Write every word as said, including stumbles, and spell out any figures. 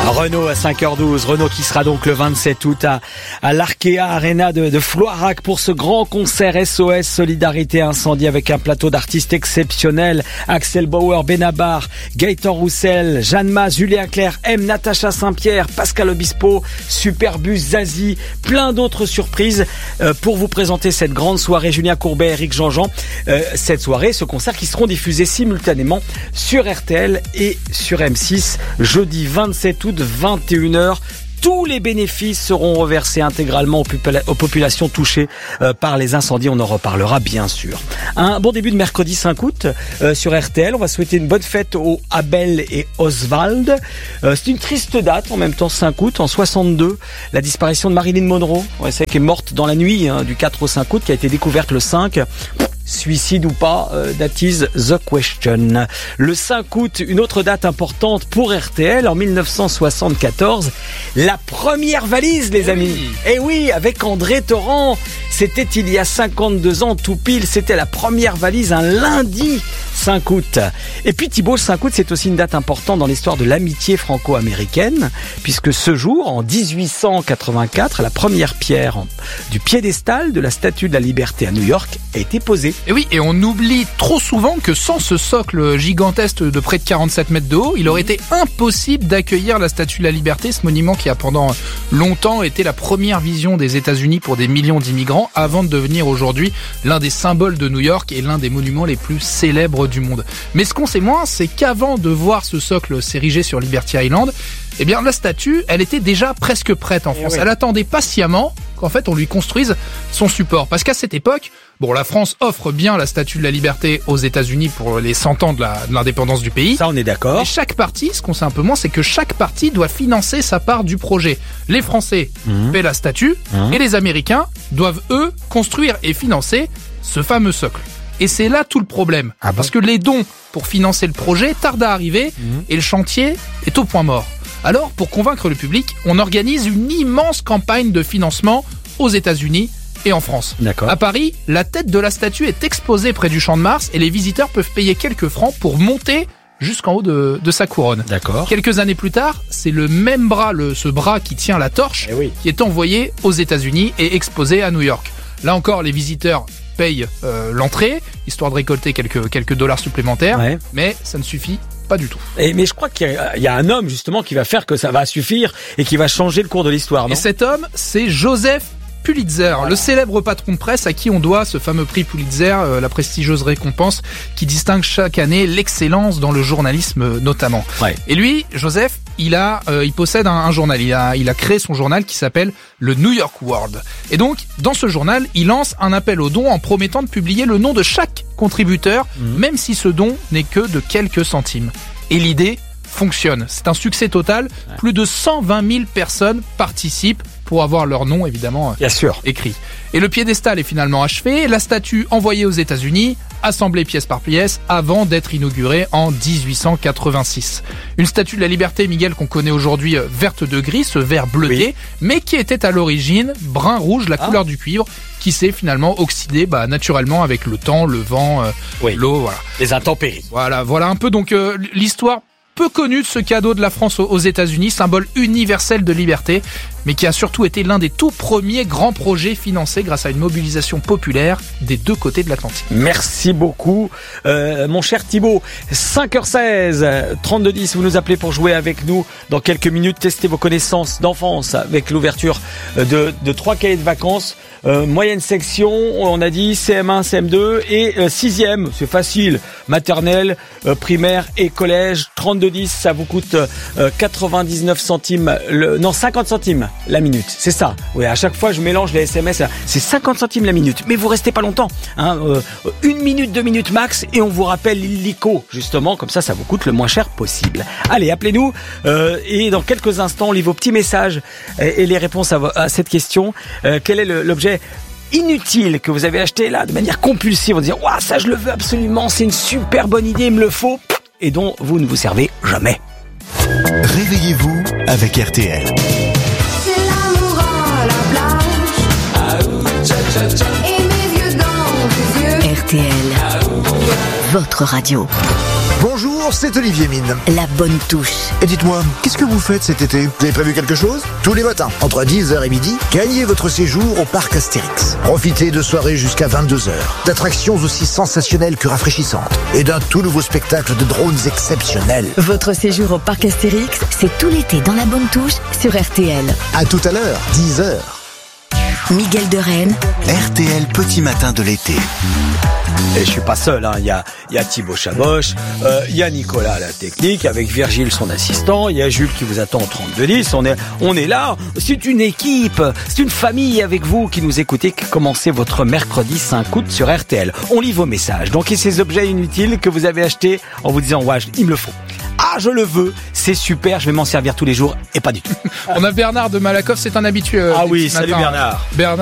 Renault à cinq heures douze, Renault qui sera donc le vingt-sept août à, à l'Arkea Arena de, de Floirac pour ce grand concert S O S Solidarité Incendie avec un plateau d'artistes exceptionnels. Axel Bauer, Benabar, Gaëtan Roussel, Jeanne Mas, Julien Clerc, M, Natacha Saint-Pierre, Pascal Obispo, Superbus, Zazie, plein d'autres surprises euh, pour vous présenter cette grande soirée. Julien Courbet, Eric Jean-Jean, euh, cette soirée, ce concert qui seront diffusés simultanément sur R T L et sur M six jeudi vingt-sept août vingt et une heures. Tous les bénéfices seront reversés intégralement aux, popula- aux populations touchées euh, par les incendies. On en reparlera bien sûr. Un bon début de mercredi cinq août euh, sur R T L. On va souhaiter une bonne fête aux Abel et Oswald. Euh, c'est une triste date en même temps, cinq août. En soixante-deux, la disparition de Marilyn Monroe. Ouais, c'est qui est morte dans la nuit hein, du quatre au cinq août, qui a été découverte le cinq. Suicide ou pas, euh, that is the question. Le cinq août, une autre date importante pour R T L, en dix-neuf cent soixante-quatorze, la première valise, les amis. Et oui, avec André Torrent, c'était il y a cinquante-deux ans, tout pile, c'était la première valise, un lundi cinq août. Et puis Thibaut, le cinq août, c'est aussi une date importante dans l'histoire de l'amitié franco-américaine, puisque ce jour, en dix-huit cent quatre-vingt-quatre, la première pierre du piédestal de la Statue de la Liberté à New York a été posée. Et oui, et on oublie trop souvent que sans ce socle gigantesque de près de quarante-sept mètres de haut, il aurait été impossible d'accueillir la Statue de la Liberté, ce monument qui a pendant longtemps été la première vision des États-Unis pour des millions d'immigrants, avant de devenir aujourd'hui l'un des symboles de New York et l'un des monuments les plus célèbres du monde. Mais ce qu'on sait moins, c'est qu'avant de voir ce socle s'ériger sur Liberty Island, eh bien la statue, elle était déjà presque prête en France. Oui. Elle attendait patiemment qu'en fait on lui construise son support. Parce qu'à cette époque, bon, la France offre bien la Statue de la Liberté aux États-Unis pour les cent ans de, la, de l'indépendance du pays. Ça, on est d'accord. Et chaque partie, ce qu'on sait un peu moins, c'est que chaque partie doit financer sa part du projet. Les Français mmh. paient la statue mmh. et les Américains doivent, eux, construire et financer ce fameux socle. Et c'est là tout le problème. Ah bon ? Parce que les dons pour financer le projet tardent à arriver mmh. et le chantier est au point mort. Alors, pour convaincre le public, on organise une immense campagne de financement aux États-Unis et en France. D'accord. À Paris, la tête de la statue est exposée près du Champ de Mars et les visiteurs peuvent payer quelques francs pour monter jusqu'en haut de, de sa couronne. D'accord. Quelques années plus tard, c'est le même bras, le, ce bras qui tient la torche, eh oui. qui est envoyé aux États-Unis et exposé à New York. Là encore, les visiteurs payent euh, l'entrée, histoire de récolter quelques, quelques dollars supplémentaires, ouais. mais ça ne suffit pas du tout. Et, mais je crois qu'il y a, il y a un homme justement qui va faire que ça va suffire et qui va changer le cours de l'histoire, non ? Et cet homme, c'est Joseph Pulitzer, voilà. Le célèbre patron de presse à qui on doit ce fameux prix Pulitzer, euh, la prestigieuse récompense qui distingue chaque année l'excellence dans le journalisme euh, notamment. Ouais. Et lui, Joseph, il a, euh, il possède un, un journal. Il a, il a créé son journal qui s'appelle le New York World. Et donc, dans ce journal, il lance un appel aux dons en promettant de publier le nom de chaque contributeur, mmh. même si ce don n'est que de quelques centimes. Et l'idée fonctionne. C'est un succès total. Ouais. Plus de cent vingt mille personnes participent pour avoir leur nom, évidemment, bien sûr, écrit. Et le piédestal est finalement achevé, la statue envoyée aux États-Unis, assemblée pièce par pièce, avant d'être inaugurée en dix-huit cent quatre-vingt-six. Une statue de la Liberté, Miguel, qu'on connaît aujourd'hui verte de gris, ce vert bleuté, oui. mais qui était à l'origine brun-rouge, la ah. couleur du cuivre, qui s'est finalement oxydé bah, naturellement avec le temps, le vent, euh, oui. l'eau, voilà. Les intempéries. Voilà, voilà un peu donc euh, l'histoire peu connu de ce cadeau de la France aux États-Unis, symbole universel de liberté, mais qui a surtout été l'un des tout premiers grands projets financés grâce à une mobilisation populaire des deux côtés de l'Atlantique. Merci beaucoup, euh, mon cher Thibaut. cinq heures seize, trente-deux dix, vous nous appelez pour jouer avec nous dans quelques minutes, tester vos connaissances d'enfance avec l'ouverture de, de trois cahiers de vacances. Euh, moyenne section, on a dit C M un, C M deux et euh, sixième, c'est facile, maternelle, euh, primaire et collège. Trente-deux dix, ça vous coûte euh, quatre-vingt-dix-neuf centimes, le, non cinquante centimes la minute, c'est ça. Oui, à chaque fois je mélange les S M S, là. C'est cinquante centimes la minute, mais vous restez pas longtemps, hein, euh, une minute, deux minutes max, et on vous rappelle l'illico, justement, comme ça, ça vous coûte le moins cher possible. Allez, appelez-nous, euh, et dans quelques instants, on lit vos petits messages et, et les réponses à, à cette question. Euh, quel est le, l'objet inutile que vous avez acheté là de manière compulsive, on dit waouh, ça je le veux absolument, c'est une super bonne idée, il me le faut, et dont vous ne vous servez jamais. Réveillez-vous avec R T L. C'est l'amour à la plage. Ah, ouh, tcha, tcha, tcha. Et mes yeux dans tes yeux. R T L, ah, votre radio. Bonjour, c'est Olivier Mine. La bonne touche. Et dites-moi, qu'est-ce que vous faites cet été? Vous avez prévu quelque chose? Tous les matins, entre dix heures et midi, gagnez votre séjour au parc Astérix. Profitez de soirées jusqu'à vingt-deux heures, d'attractions aussi sensationnelles que rafraîchissantes et d'un tout nouveau spectacle de drones exceptionnels. Votre séjour au parc Astérix, c'est tout l'été dans la bonne touche sur R T L. À tout à l'heure, dix heures. Miguel de Rennes. R T L Petit Matin de l'été. Et je suis pas seul, hein. Il y a, il y a Thibaut Chaboch, euh, il y a Nicolas à la technique, avec Virgile son assistant, il y a Jules qui vous attend au trente-deux dix. On est, on est là. C'est une équipe, c'est une famille avec vous qui nous écoutez, qui commencez votre mercredi cinq août sur R T L. On lit vos messages. Donc, et ces objets inutiles que vous avez achetés en vous disant, ouais, il me le faut. Ah, je le veux, c'est super, je vais m'en servir tous les jours, et pas du tout. On a Bernard de Malakoff, c'est un habitué. Ah oui, salut Bernard. Bernard